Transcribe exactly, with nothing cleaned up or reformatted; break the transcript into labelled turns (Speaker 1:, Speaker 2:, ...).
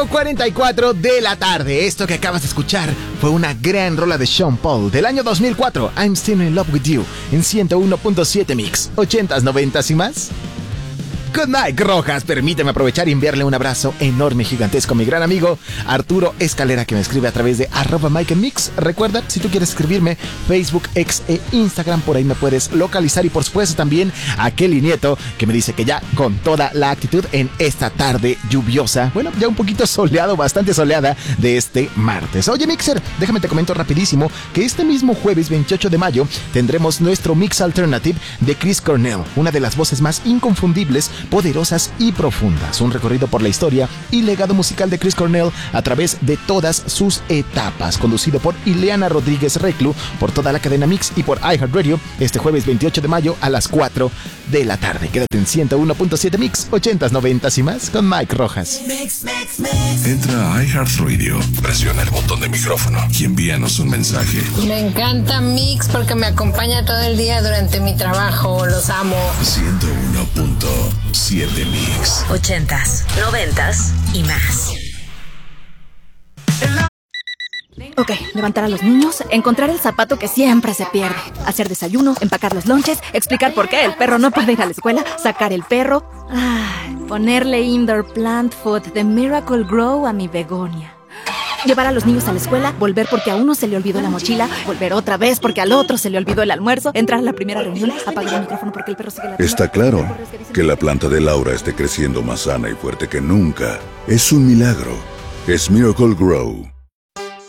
Speaker 1: cuarenta y cuatro de la tarde. Esto que acabas de escuchar fue una gran rola de Sean Paul del año dos mil cuatro. I'm Still in Love with You en ciento uno punto siete Mix, ochentas, noventas y más. Good night, Rojas. Permíteme aprovechar y enviarle un abrazo enorme, gigantesco a mi gran amigo Arturo Escalera, que me escribe a través de arroba Mike en Mix. Recuerda, si tú quieres escribirme, Facebook, X e Instagram, por ahí me puedes localizar. Y por supuesto también a Kelly Nieto, que me dice que ya con toda la actitud en esta tarde lluviosa, bueno, ya un poquito soleado, bastante soleada de este martes. Oye, Mixer, déjame te comento rapidísimo que este mismo jueves veintiocho de mayo tendremos nuestro Mix Alternative de Chris Cornell, una de las voces más inconfundibles, poderosas y profundas. Un recorrido por la historia y legado musical de Chris Cornell a través de todas sus etapas, conducido por Ileana Rodríguez Reclu, por toda la cadena Mix y por iHeartRadio, este jueves veintiocho de mayo a las cuatro de la tarde. Quédate en ciento uno punto siete Mix, ochentas, noventas y más con Mike Rojas.
Speaker 2: Mix, mix, mix. Entra a iHeartRadio, presiona el botón de micrófono y envíanos un mensaje.
Speaker 3: Me encanta Mix porque me acompaña todo el día durante mi trabajo. Los amo.
Speaker 2: ciento uno punto siete Mix.
Speaker 4: Ochentas, noventas y más.
Speaker 5: Ok, levantar a los niños, encontrar el zapato que siempre se pierde, hacer desayuno, empacar los lonches, explicar por qué el perro no puede ir a la escuela, sacar el perro, ay, ponerle indoor plant food de Miracle Grow a mi begonia. Llevar a los niños a la escuela, volver porque a uno se le olvidó la mochila, volver otra vez porque al otro se le olvidó el almuerzo, entrar a la primera reunión, apagar el micrófono porque el perro sigue la...
Speaker 2: Está claro que la planta de Laura esté creciendo más sana y fuerte que nunca. Es un milagro. Es Miracle Grow.